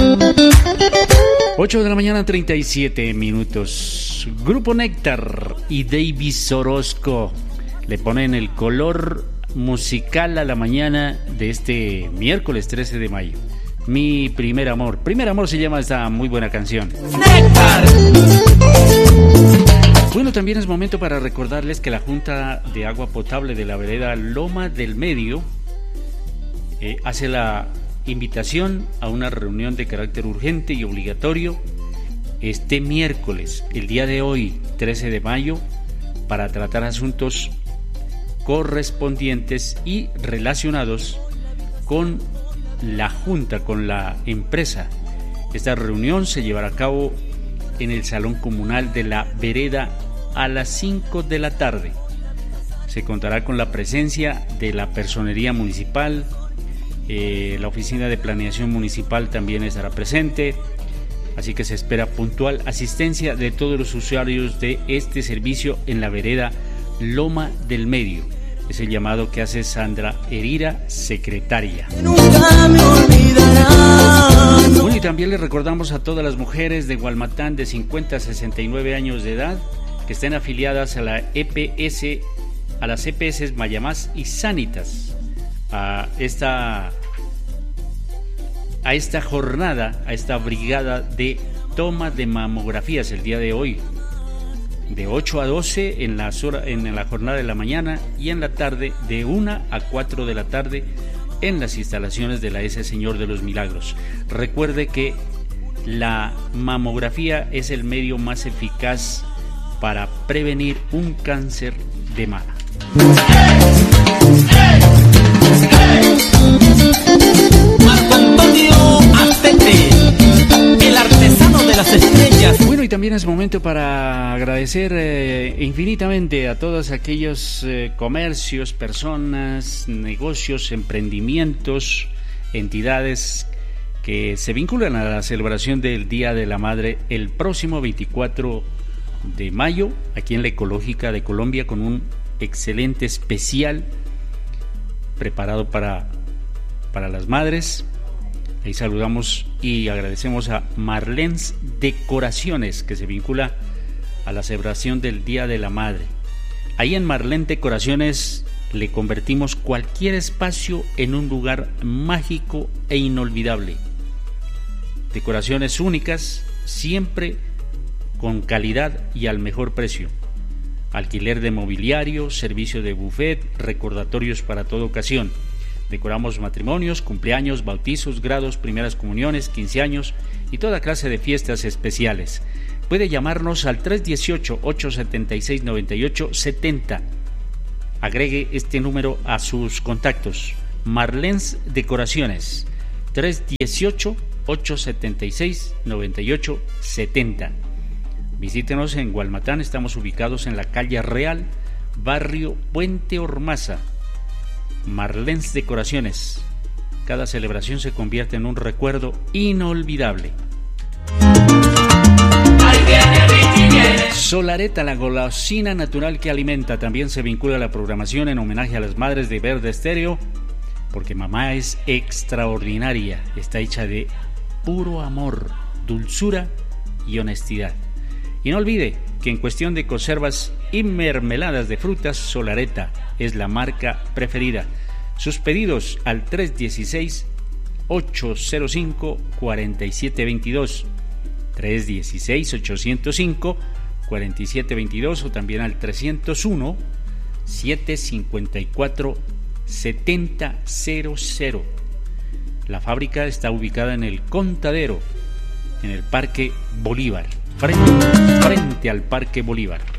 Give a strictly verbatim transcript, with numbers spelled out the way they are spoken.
ocho de la mañana, treinta y siete minutos. Grupo Néctar y Davis Orozco le ponen el color musical a la mañana de este miércoles trece de mayo. Mi primer amor. Primer amor se llama esta muy buena canción. ¡Néctar! Bueno, también es momento para recordarles que la Junta de Agua Potable de la vereda Loma del Medio eh, hace la invitación a una reunión de carácter urgente y obligatorio este miércoles, el día de hoy, trece de mayo, para tratar asuntos correspondientes y relacionados con la Junta, con la empresa. Esta reunión se llevará a cabo en el Salón Comunal de la Vereda a las cinco de la tarde. Se contará con la presencia de la Personería Municipal, eh, la Oficina de Planeación Municipal también estará presente, así que se espera puntual asistencia de todos los usuarios de este servicio en la vereda Loma del Medio. Es el llamado que hace Sandra Herrera, secretaria. Bueno, y también le recordamos a todas las mujeres de Gualmatán de cincuenta a sesenta y nueve años de edad que estén afiliadas a la E P S, a las E P S Mayamás y Sanitas, a esta, a esta jornada, a esta brigada de toma de mamografías el día de hoy, de ocho a doce en, las horas, en la jornada de la mañana, y en la tarde de una a cuatro de la tarde en las instalaciones de la S. Señor de los Milagros. Recuerde que la mamografía es el medio más eficaz para prevenir un cáncer de mama. Marco Antonio Astete, el artesano de las estrellas. Bueno, y también es momento para agradecer eh, infinitamente a todos aquellos eh, comercios, personas, negocios, emprendimientos, entidades que se vinculan a la celebración del Día de la Madre el próximo veinticuatro de mayo, aquí en la Ecológica de Colombia, con un excelente especial preparado para, para las madres. Ahí saludamos y agradecemos a Marlens Decoraciones, que se vincula a la celebración del Día de la Madre. Ahí en Marlens Decoraciones le convertimos cualquier espacio en un lugar mágico e inolvidable. Decoraciones únicas, siempre con calidad y al mejor precio. Alquiler de mobiliario, servicio de buffet, recordatorios para toda ocasión. Decoramos matrimonios, cumpleaños, bautizos, grados, primeras comuniones, quince años y toda clase de fiestas especiales. Puede llamarnos al tres uno ocho, ocho siete seis, nueve ocho siete cero. Agregue este número a sus contactos. Marlens Decoraciones, tres uno ocho, ocho siete seis, nueve ocho siete cero. Visítenos en Gualmatán, estamos ubicados en la calle Real, barrio Puente Ormaza. Marlens Decoraciones. Cada celebración se convierte en un recuerdo inolvidable. Solareta, la golosina natural que alimenta, también se vincula a la programación en homenaje a las madres de Verde Estéreo, porque mamá es extraordinaria, está hecha de puro amor, dulzura y honestidad. Y no olvide que en cuestión de conservas y mermeladas de frutas, Solareta es la marca preferida. Sus pedidos al tres uno seis, ocho cero cinco, cuatro siete dos dos, tres uno seis, ocho cero cinco, cuatro siete dos dos, o también al tres cero uno, siete cinco cuatro, siete cero cero cero. La fábrica está ubicada en el Contadero, en el Parque Bolívar, frente, frente al Parque Bolívar.